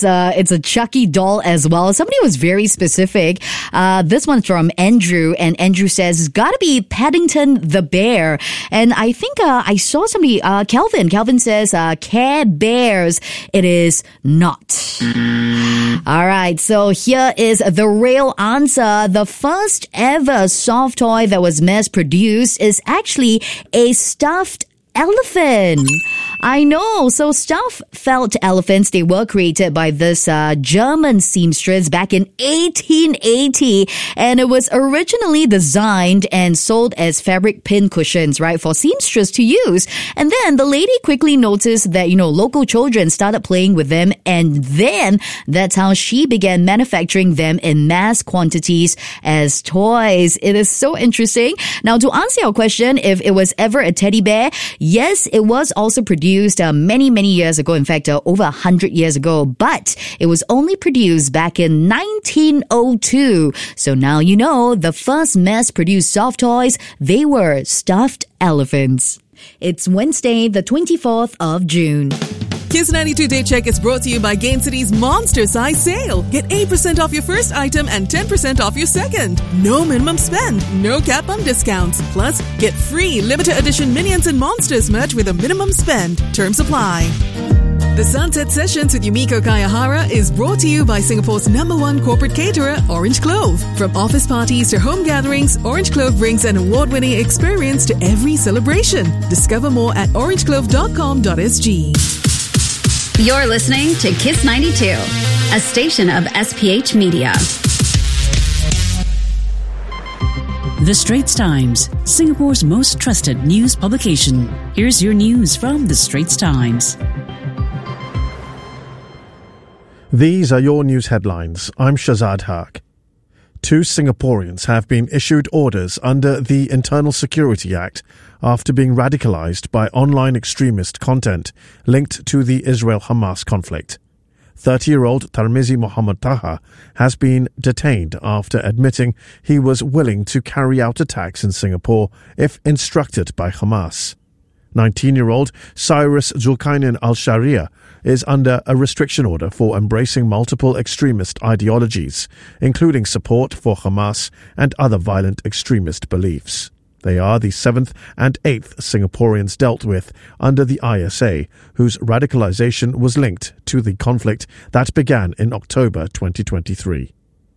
It's a Chucky doll as well. Somebody was very specific. This one's from Andrew, and Andrew says it's got to be Paddington the Bear. And I think I saw somebody, Calvin. Calvin says Care Bears. It is not. All right, so here is the real answer. The first ever soft toy that was mass produced is actually a stuffed elephant. I know. So stuffed felt elephants, they were created by this German seamstress back in 1880. And it was originally designed and sold as fabric pin cushions, right, for seamstress to use. And then the lady quickly noticed that, local children started playing with them. And then that's how she began manufacturing them in mass quantities as toys. It is so interesting. Now, to answer your question, if it was ever a teddy bear, yes, it was also produced many, many years ago. In fact, over 100 years ago. But it was only produced back in 1902. So now you know the first mass-produced soft toys, they were stuffed elephants. It's Wednesday, the 24th of June. Kiss 92 Day Check is brought to you by Gain City's Monster Size Sale. Get 8% off your first item and 10% off your second. No minimum spend, no cap on discounts. Plus, get free limited edition Minions and Monsters merch with a minimum spend. Terms apply. The Sunset Sessions with Yumiko Kayahara is brought to you by Singapore's #1 corporate caterer, Orange Clove. From office parties to home gatherings, Orange Clove brings an award-winning experience to every celebration. Discover more at orangeclove.com.sg. You're listening to Kiss 92, a station of SPH Media. The Straits Times, Singapore's most trusted news publication. Here's your news from The Straits Times. These are your news headlines. I'm Shazad Haq. 2 Singaporeans have been issued orders under the Internal Security Act after being radicalized by online extremist content linked to the Israel-Hamas conflict. 30-year-old Tarmizi Muhammad Taha has been detained after admitting he was willing to carry out attacks in Singapore if instructed by Hamas. 19-year-old Cyrus Zulkarnain Al-Sharia is under a restriction order for embracing multiple extremist ideologies, including support for Hamas and other violent extremist beliefs. They are the 7th and 8th Singaporeans dealt with under the ISA, whose radicalization was linked to the conflict that began in October 2023.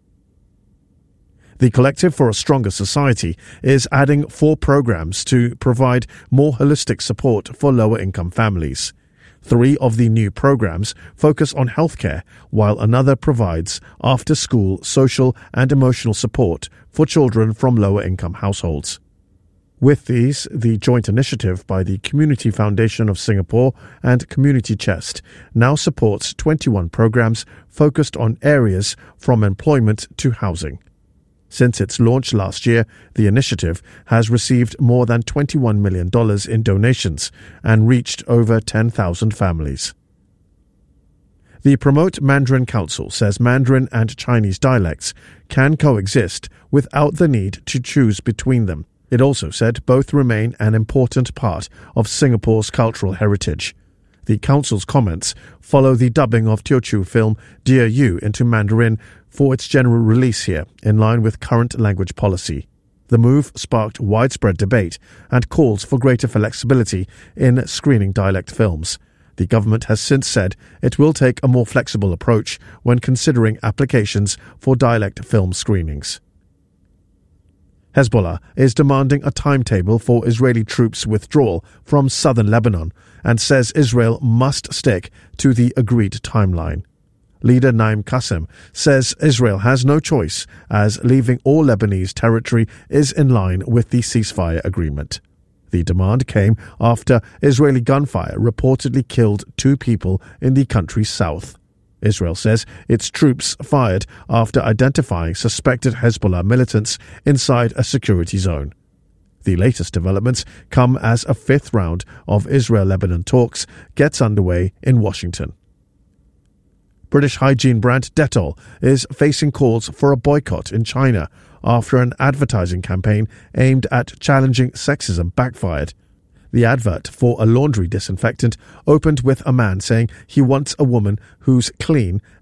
The Collective for a Stronger Society is adding 4 programs to provide more holistic support for lower-income families. 3 of the new programs focus on healthcare, while another provides after-school social and emotional support for children from lower-income households. With these, the joint initiative by the Community Foundation of Singapore and Community Chest now supports 21 programs focused on areas from employment to housing. Since its launch last year, the initiative has received more than $21 million in donations and reached over 10,000 families. The Promote Mandarin Council says Mandarin and Chinese dialects can coexist without the need to choose between them. It also said both remain an important part of Singapore's cultural heritage. The Council's comments follow the dubbing of Teochew film Dear You into Mandarin for its general release here, in line with current language policy. The move sparked widespread debate and calls for greater flexibility in screening dialect films. The government has since said it will take a more flexible approach when considering applications for dialect film screenings. Hezbollah is demanding a timetable for Israeli troops' withdrawal from southern Lebanon and says Israel must stick to the agreed timeline. Leader Naim Qassem says Israel has no choice as leaving all Lebanese territory is in line with the ceasefire agreement. The demand came after Israeli gunfire reportedly killed 2 people in the country's south. Israel says its troops fired after identifying suspected Hezbollah militants inside a security zone. The latest developments come as a 5th round of Israel-Lebanon talks gets underway in Washington. British hygiene brand Dettol is facing calls for a boycott in China after an advertising campaign aimed at challenging sexism backfired. The advert for a laundry disinfectant opened with a man saying he wants a woman who's clean